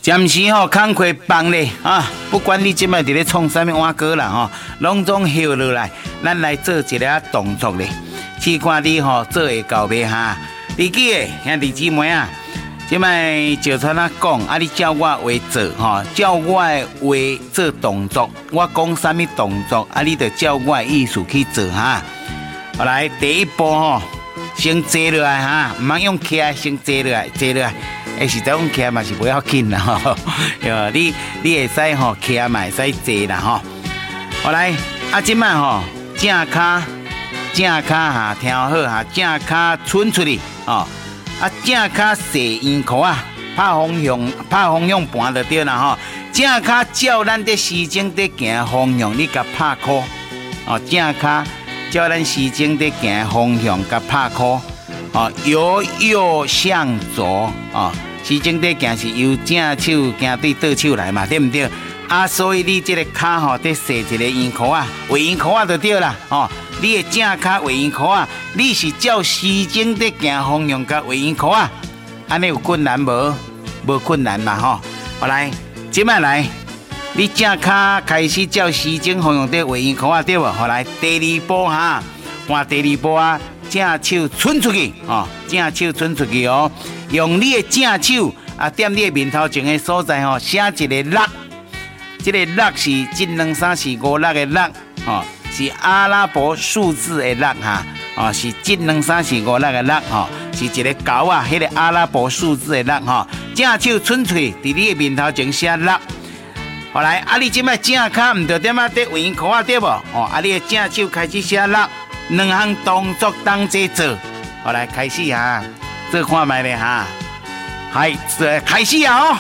暂时吼工课放咧啊，不管你即摆伫咧创啥物碗糕啦吼，拢总歇落来，咱来做一个动作咧，试看你吼做会到袂哈？你记诶，兄弟姊妹啊，即摆就像咱讲，啊你照我话做吼，照我诶话做动作，我讲啥物动作，啊你着照我诶意思去做哈。好来，第一步吼，先坐落来哈，唔通用起来，先坐落来，坐落来。实在讲起来嘛是不要紧啦吼，你会使吼起来嘛会使坐啦吼。好来，即摆吼正骹哈，听好哈，正骹伸出去哦，正骹射圆箍啊，拍方向盘就对啦吼。正骹照咱的时钟在行方向，你甲拍箍哦，正骹照咱时钟在行方向，甲拍箍哦，由右向左哦。时钟在行是由正手行对倒手来嘛，对不对？所以你这个骹吼，得射一个圆箍啊，画圆箍啊就对啦。哦，你的正骹画圆箍啊，你是照时钟在行方向甲画圆箍啊，安尼有困难无？无困难啦吼。好来，即摆来，你正骹开始照时钟方向在画圆箍啊，对无？好来，第二步哈，换第二步啊，正手伸出去哦，正手伸出去哦。用你的正手踮你的面头前的所在吼，写一个6，这个6是1、2、3、4、5、6的6，吼，是阿拉伯数字的6哈，哦，是1、2、3、4、5、6的6，吼，是一个勾啊，迄个阿拉伯数字的6，吼，正手伸出去，伫你的面头前写6。后来，你即摆正骹唔着点啊？在画圆箍啊，对无？哦，你的正手开始写6，2项动作同齐做。后来开始哈。做看卖咧哈，系开始啊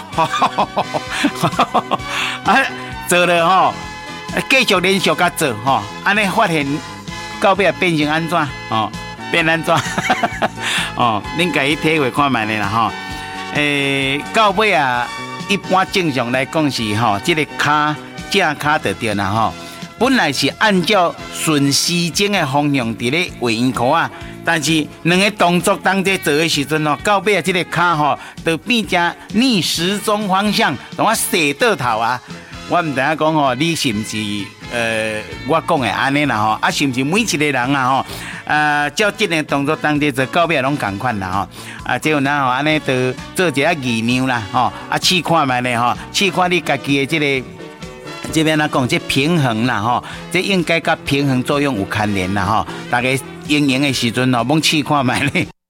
哦，做了吼，继续连续甲做吼，安尼发现到尾变成安怎哦？变安怎？哦，恁家己体会看卖咧啦吼。到尾啊，一般正常来讲是吼，这个骹正骹就对啦吼。本来是按照顺时钟的方向伫咧画圆箍啊。但是两个动作当中做的时阵哦，到尾啊，这个骹吼就变成逆时钟方向，同我射倒头啊！我唔知影讲吼，你是唔是我讲的安尼啦吼？是唔是每一个人啊吼？照这个动作当中做到尾拢同款啦吼？即有咱吼安尼就做一下伎俩啦吼？试看卖咧吼，试看你家己的这个。这边讲这平衡啦吼，这应该甲平衡作用有牵连啦吼，大家用的时阵哦，猛试看卖咧。